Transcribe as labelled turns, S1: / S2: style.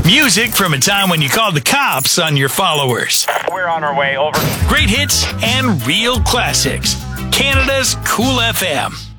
S1: Music from a time when you called the cops on your followers.
S2: We're on our way, over.
S1: Great hits and real classics. Canada's Cool FM.